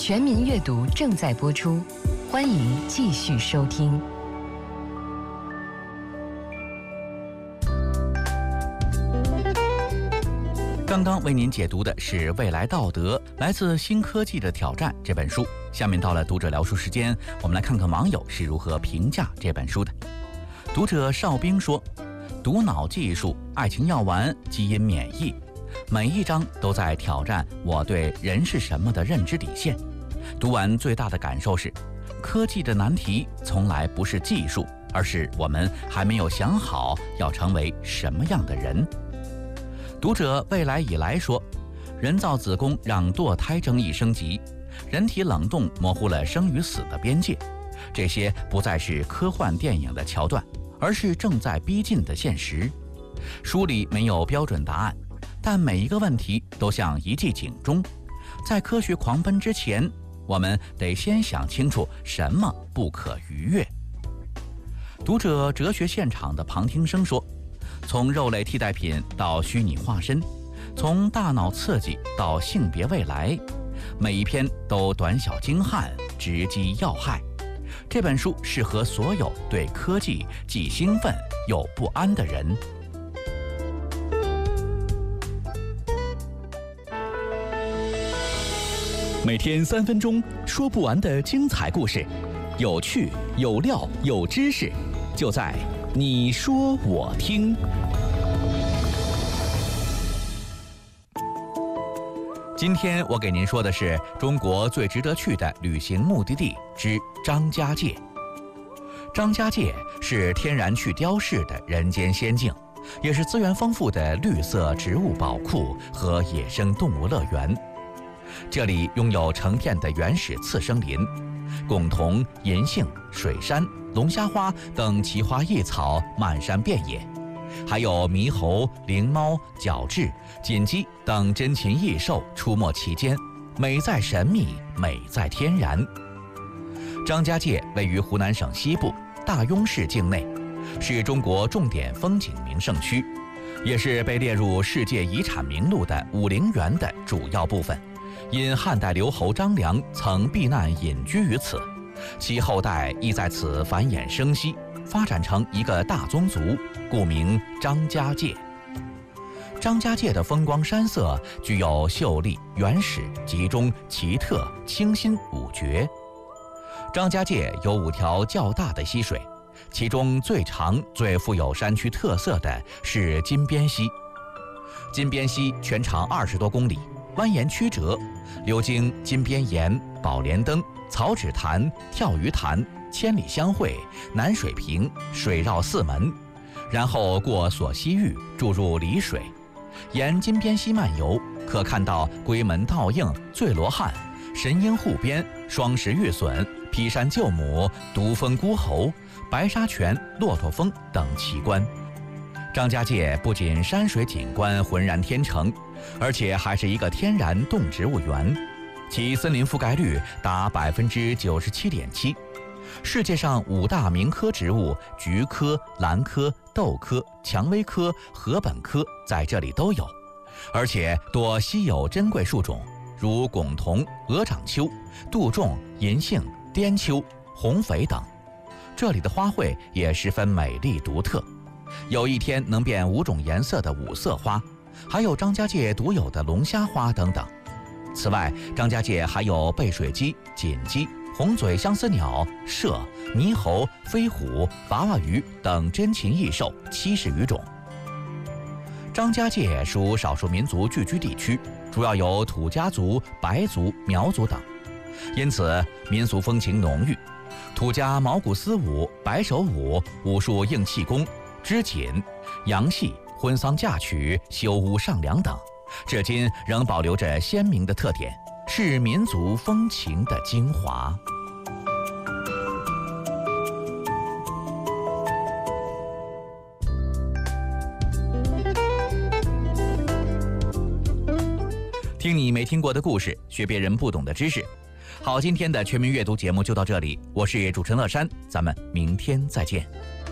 全民阅读正在播出，欢迎继续收听。 刚刚为您解读的是《未来道德：来自新科技的挑战》这本书。下面到了读者聊书时间，我们来看看网友是如何评价这本书的。读者邵兵说：“读脑技术、爱情药丸、基因免疫，每一章都在挑战我对人是什么的认知底线。读完最大的感受是，科技的难题从来不是技术，而是我们还没有想好要成为什么样的人。”读者未来以来说：“人造子宫让堕胎争议升级，人体冷冻模糊了生与死的边界，这些不再是科幻电影的桥段，而是正在逼近的现实。书里没有标准答案，但每一个问题都像一记警钟。在科学狂奔之前，我们得先想清楚什么不可逾越。”读者哲学现场的旁听生说：“从肉类替代品到虚拟化身，从大脑刺激到性别未来，每一篇都短小精悍，直击要害。这本书适合所有对科技既兴奋又不安的人。” 每天3分钟，说不完的精彩故事，有趣、有料、有知识，就在你说我听。 今天我给您说的是中国最值得去的旅行目的地之张家界。张家界是天然去雕饰的人间仙境，也是资源丰富的绿色植物宝库和野生动物乐园。这里拥有成片的原始次生林，贡桐、银杏、水杉、龙虾花等奇花异草满山遍野，还有猕猴、灵猫、角雉、锦鸡等珍禽异兽出没其间，美在神秘，美在天然。张家界位于湖南省西部大庸市境内，是中国重点风景名胜区，也是被列入世界遗产名录的武陵源的主要部分。因汉代留侯张良曾避难隐居于此，其后代亦在此繁衍生息，发展成一个大宗族，故名张家界。张家界的风光山色具有秀丽、原始、集中、奇特、清新五绝。张家界有5条较大的溪水，其中最长、最富有山区特色的是金边溪。金边溪全长20多公里，蜿蜒曲折，流经金边岩、宝莲灯、草纸潭、跳鱼潭、千里相会、南水平，水绕4门，然后过索溪峪注入丽水，沿金边溪漫游，可看到龟门倒映、醉罗汉、神鹰护边、双石玉笋、劈山救母、独峰孤猴、白沙泉、骆驼峰等奇观。张家界不仅山水景观浑然天成，而且还是一个天然动植物园，其森林覆盖率达97.7%。世界上5大名科植物菊科、兰科、豆科、蔷薇科、禾本科在这里都有，而且多稀有珍贵树种，如拱桐、鹅掌楸、杜仲、银杏、滇楸、红榧等。这里的花卉也十分美丽独特，有一天能变5种颜色的5色花，还有张家界独有的龙虾花等等。此外，张家界还有背水鸡、锦鸡、红嘴相思鸟、麝、猕猴、飞虎、娃娃鱼等珍禽异兽70余种。张家界属少数民族聚居地区，主要有土家族、白族、苗族等，因此民俗风情浓郁。土家毛骨丝舞、白手舞、武术硬气功、织锦、洋戏、婚丧嫁娶、修屋上梁等，至今仍保留着鲜明的特点，是民族风情的精华。听你没听过的故事，学别人不懂的知识。好，今天的全民阅读节目就到这里，我是主持人乐山，咱们明天再见。